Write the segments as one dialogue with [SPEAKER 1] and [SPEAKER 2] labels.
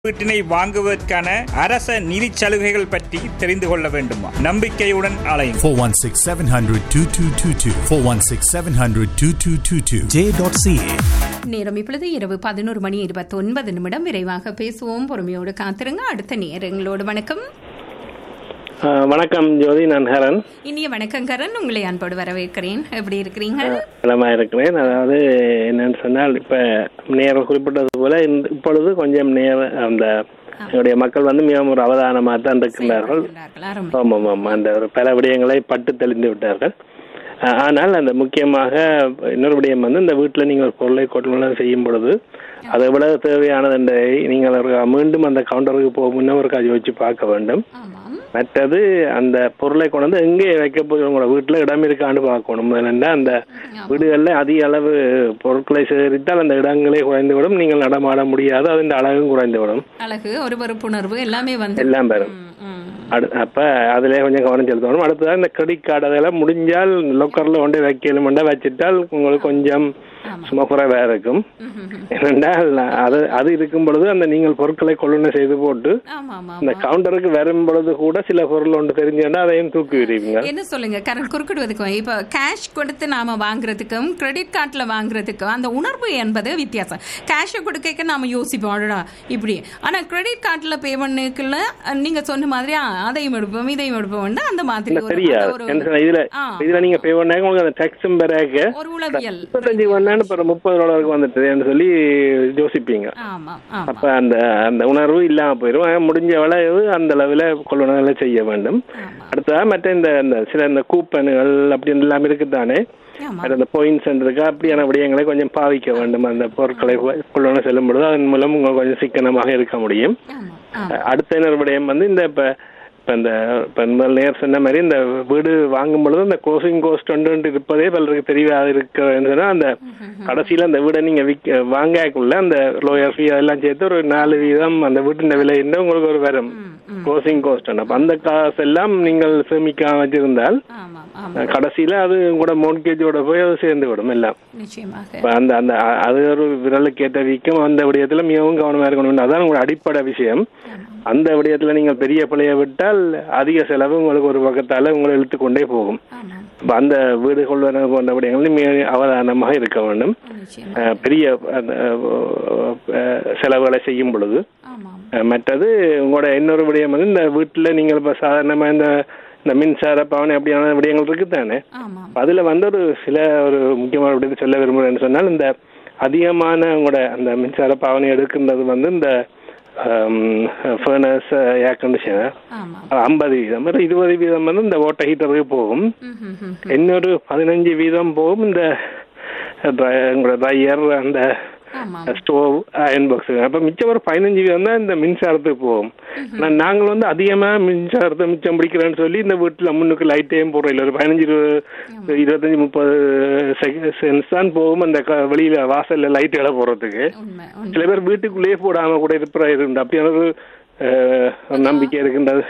[SPEAKER 1] வீட்டினை வாங்குவதற்கான அரச நிதி சலுகைகள் பற்றி தெரிந்து கொள்ள வேண்டுமா? நம்பிக்கையுடன் அலையும்
[SPEAKER 2] 416-700-2222 416-700-2222 J.ca.
[SPEAKER 3] நேரம் இப்பொழுது இரவு 11:29 விரைவாக பேசுவோம். பொறுமையோடு காத்திருங்க. அடுத்த நேரங்களோடு வணக்கம்.
[SPEAKER 4] வணக்கம் ஜோதி, நான் ஹரன்.
[SPEAKER 3] இனிய வணக்கம் கரண், உங்களை அன்போடு வரவேற்கிறேன். எப்படி இருக்கிறீங்க?
[SPEAKER 4] நலமா இருக்கிறேன். அதாவது என்னன்னு சொன்னால், இப்ப நேரம் குறிப்பிட்டது போல இப்பொழுது கொஞ்சம் நேரம் அந்த என்னுடைய மக்கள் மிகவும் ஒரு அவதானமாக தான் இருக்கின்றார்கள். ஆமாம் ஆமாம், அந்த ஒரு பல விடயங்களை பட்டு தெளிந்து விட்டார்கள். ஆனால் அந்த முக்கியமாக இன்னொரு விடயம் இந்த வீட்டில் நீங்கள் ஒரு பொருளை கொள்முதல் செய்யும் பொழுது அதை விட தேவையானது என்பதை நீங்கள் மீண்டும் அந்த கவுண்டருக்கு போக முன்னே ஒரு யோசிச்சு பார்க்க வேண்டும். மற்றது அந்த பொருளை கொண்டு வந்து எங்கே வைக்க போது உங்களோட வீட்டில் இடம் இருக்கான்னு பார்க்கணும். முதல்ல அந்த வீடுகளில் அதிக அளவு பொருட்களை சேகரித்தால் அந்த இடங்களே குறைந்துவிடும், நீங்கள் நடமாட முடியாது, அதன் அழகும் குறைந்துவிடும்,
[SPEAKER 3] அழகு ஒரு வெறுப்புணர்வு எல்லாமே
[SPEAKER 4] எல்லாம் பெறும். அப்ப அதுல கொஞ்சம் கவனம் செலுத்தணும். அடுத்ததான் இந்த கிரெடிட் கார்டு அதெல்லாம் முடிஞ்சால் லொக்கர்ல கொண்டு வைக்கலுமெண்டா வச்சுட்டால் உங்களுக்கு கொஞ்சம் சும்மா குறைவா இருக்கும். ஏனென்றால் அது இருக்கும் பொழுது அந்த நீங்கள் பொருட்களை கொள்ளுணை செய்து போட்டு இந்த கவுண்டருக்கு வரும் பொழுது கூட சில பொருள் ஒன்று தெரிஞ்சுன்னா அதையும் தூக்கி விடுவீங்க.
[SPEAKER 3] என்ன சொல்லுங்க கரண், குறுக்கிடுவதுக்கும் இப்ப கேஷ் கொடுத்து நாம வாங்குறதுக்கும் கிரெடிட் கார்ட்ல வாங்குறதுக்கும் அந்த உணர்வு என்பது வித்தியாசம். கேஷை கொடுக்க நாம யோசிப்போம் இப்படி, ஆனா கிரெடிட் கார்ட்ல பே பண்ணுக்குள்ள நீங்க சொன்ன மாதிரி அதையும் எடுப்போம் இதையும் எடுப்போம் அந்த மாதிரி
[SPEAKER 4] இதுல நீங்க பே பண்ணாங்க உங்களுக்கு அந்த டாக்ஸும் பிறகு
[SPEAKER 3] ஒரு உளவியல்
[SPEAKER 4] $30 வந்துட்டு சொல்லி யோசிப்பீங்க. அப்ப அந்த உணர்வு இல்லாம போயிடும். முடிஞ்ச அளவு அந்த அளவுல கொள்ளுணர்வுகளை செய்ய வேண்டும். அடுத்ததா மற்ற இந்த சில இந்த கூப்பன்கள் அப்படி எல்லாம் இருக்குதானே, அந்த பாயிண்ட்ஸ் இருக்கா, அப்படியான விடயங்களை கொஞ்சம் பாவிக்க வேண்டும். அந்த பொருட்களை கொள்ளுணர் செல்லும் பொழுது அதன் மூலம் உங்களுக்கு கொஞ்சம் சிக்கனமாக இருக்க முடியும். அடுத்த இன்னொரு விடயம் இந்த நேர் சொன்ன மாதிரி இந்த வீடு வாங்கும் பொழுது அந்த க்ளோசிங் கோஸ்ட் இருப்பதே பலருக்கு தெரியாது இருக்கிறதுன்னா அந்த கடைசியில அந்த வீடை நீங்க வாங்கக்குள்ள அந்த லோயர் ஃபீ அதெல்லாம் சேர்த்து ஒரு 4% அந்த வீட்டின் விலை உங்களுக்கு ஒரு வரும் க்ளோசிங் கோஸ்ட். அப்ப அந்த காசு எல்லாம் நீங்கள் சேமிக்க வச்சிருந்தால் கடைசியில அது கூட மோட்கேஜோட போய் அது சேர்ந்து விடும் எல்லாம். அந்த அந்த அது ஒரு விரலுக்கு ஏற்ற வீக்கம். அந்த விடயத்துல மிகவும் கவனமா இருக்கணும். அதான் உங்களோட அடிப்படை விஷயம். அந்த விடயத்துல நீங்கள் பெரிய பிள்ளைய விட்டால் அதிக செலவு உங்களுக்கு ஒரு பக்கத்தால உங்களை இழுத்துக்கொண்டே போகும். அந்த வீடு கொள்வன போன்ற விடயங்கள் மிக அவதானமாக இருக்க வேண்டும். பெரிய செலவுகளை செய்யும் பொழுது. மற்றது உங்களோட இன்னொரு விடயம் இந்த வீட்டுல நீங்கள் இப்ப சாதாரணமா இந்த மின்சார பாவனை அப்படியான விடயங்கள் இருக்குதானே, அதுல ஒரு முக்கியமான விடயத்தை சொல்ல விரும்புறேன்னு சொன்னால், இந்த அதிகமான உங்களோட அந்த மின்சார பாவனை எடுக்கின்றது இந்த ஃபர்னஸ், ஏர் கண்டிஷனர் 50%, 20% இந்த வாட்டர் ஹீட்டருக்கு போகும். இன்னொரு 15% போகும் இந்த ட்ரையர், அந்த ஸ்டோவ், அயன் பாக்ஸ். அப்ப மிச்சம் ஒரு 15% தான் இந்த மின்சாரத்துக்கு போகும். நாங்கள் அதிகமா மின்சாரத்தை மிச்சம் பிடிக்கிறேன்னு சொல்லி இந்த வீட்டுல முன்னுக்கு லைட்டையும் போடுறோம். ஒரு 15-20-30 சென்ஸ் தான் போகும் அந்த வெளியில வாசல்ல லைட்டுகளை போடுறதுக்கு. சில பேர் வீட்டுக்குள்ளேயே போடாம கூட இருப்பா அப்படியான ஒரு நம்பிக்கை இருக்கின்றது.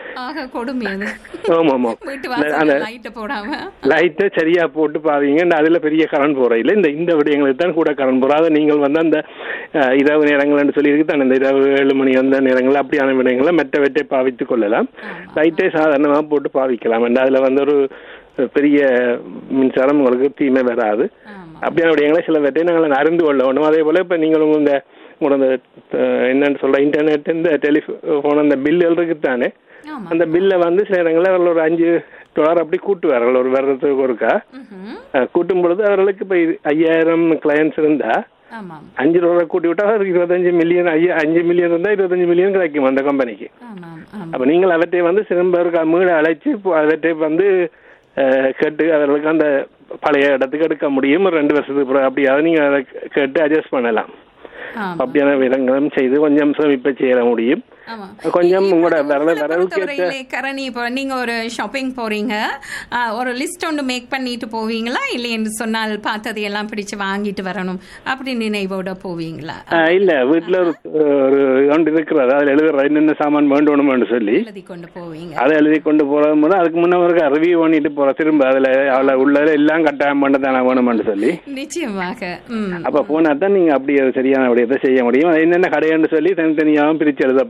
[SPEAKER 4] லைட்டை சரியா போட்டு பாவீங்க, அதுல பெரிய கரண்ட் போற இல்ல. இந்த விடயங்களுக்கு தான் கூட கரண்ட் போற. அதை நீங்கள் அந்த இரவு நேரங்கள் சொல்லி இருக்கு தான், இந்த இரவு 7 மணி அந்த நேரங்கள் அப்படியான விடயங்களை மெட்டை பாவித்துக் கொள்ளலாம். லைட்டை சாதாரணமா போட்டு பாவிக்கலாம். அதுல ஒரு பெரிய மின்சாரம் உங்களுக்கு தீமை வராது. அப்படியான விடயங்களை சில வெட்டை நாங்கள் அறிந்து கொள்ள வேண்டும். அதே போல இப்ப நீங்கள் இந்த என்னன்னு சொல்ற இன்டர்நெட், இந்த டெலிபோன், அந்த பில்லுகள் இருக்குதானே, அந்த பில்ல சில இடங்கள்ல அவர்கள் ஒரு $5 அப்படி கூட்டுவார்கள் ஒரு வருடத்துக்கு ஒருக்கா. கூட்டும் பொழுது அவர்களுக்கு இப்ப 5000 கிளையன்ஸ் இருந்தா $5 கூட்டி விட்டா அவருக்கு 25 மில்லியன், 5 மில்லியன் இருந்தா 25 மில்லியன் கிடைக்கும் அந்த கம்பெனிக்கு. அப்ப நீங்கள் அவற்றை சிறந்த மீள அழைச்சு அவற்றை கேட்டு அவர்களுக்கு அந்த பழைய இடத்துக்கு எடுக்க முடியும். 2 வருஷத்துக்கு அப்படியாவது நீங்க அதை கேட்டு அட்ஜஸ்ட் பண்ணலாம். அப்படியான விதங்களும் செய்து கொஞ்சம் சேமிப்பை செய்ய முடியும். கொஞ்சம் உங்களோட
[SPEAKER 3] கரணி, இப்போ நீங்க ஒரு ஷாப்பிங் போறீங்க, ஒரு லிஸ்ட் ஒன்று மேக் பண்ணிட்டு போவீங்களா, இல்லை என்று சொன்னால் பார்த்ததை எல்லாம் பிடிச்சு வாங்கிட்டு வரணும் அப்படி நினைவோட போவீங்களா?
[SPEAKER 4] இல்ல, வீட்டுல ஒரு ஒன்று இருக்கிறது, அதுல எழுதுற என்னென்ன சாமான் வேண்டும்னு சொல்லி
[SPEAKER 3] எழுதி கொண்டு போவீங்க.
[SPEAKER 4] அதை எழுதி கொண்டு போறது போது அதுக்கு முன்ன ரிவ்யூ பண்ணிட்டு போற, திரும்ப அதுல அவளை உள்ளதுல எல்லாம் கட்டாயம் பண்ணதான வேணும்னு சொல்லி
[SPEAKER 3] நிச்சயமாக.
[SPEAKER 4] அப்ப போனா தான் நீங்க அப்படி சரியான காரியத்தை செய்ய முடியும். அது என்னென்ன கடைன்னு சொல்லி தனித்தனியாகவும் பிரித்து எழுத